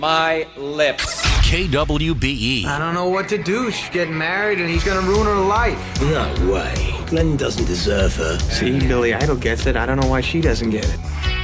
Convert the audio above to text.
my lips. KWBE. I don't know what to do. She's getting married and he's gonna ruin her life. No way. Glenn doesn't deserve her. See, Billy Idol gets it. I don't know why she doesn't get it.